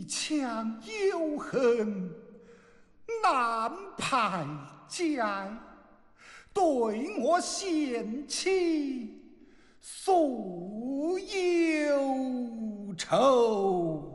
腔有恨难排解，对我贤妻素有仇。